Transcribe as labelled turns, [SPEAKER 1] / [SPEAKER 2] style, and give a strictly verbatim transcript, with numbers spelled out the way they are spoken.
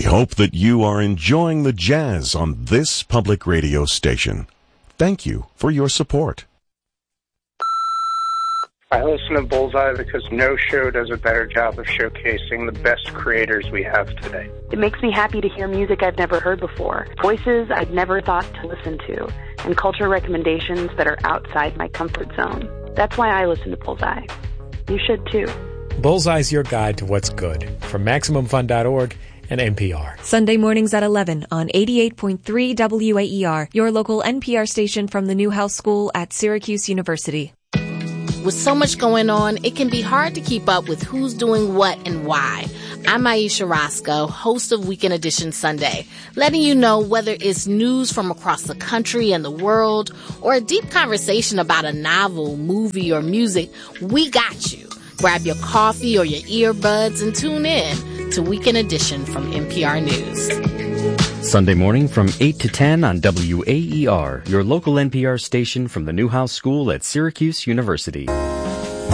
[SPEAKER 1] We hope that you are enjoying the jazz on this public radio station. Thank you for your support.
[SPEAKER 2] I listen to Bullseye because no show does a better job of showcasing the best creators we have today.
[SPEAKER 3] It makes me happy to hear music I've never heard before, voices I'd never thought to listen to, and culture recommendations that are outside my comfort zone. That's why I listen to Bullseye. You should too.
[SPEAKER 4] Bullseye's your guide to what's good from Maximum Fun dot org and N P R.
[SPEAKER 5] Sunday mornings at eleven on eighty-eight point three W A E R, your local N P R station from the Newhouse School at Syracuse University.
[SPEAKER 6] With so much going on, it can be hard to keep up with who's doing what and why. I'm Aisha Roscoe, host of Weekend Edition Sunday, letting you know whether it's news from across the country and the world or a deep conversation about a novel, movie, or music, we got you. Grab your coffee or your earbuds and tune in to Weekend Edition from N P R News.
[SPEAKER 7] Sunday morning from eight to ten on W A E R, your local N P R station from the Newhouse School at Syracuse University.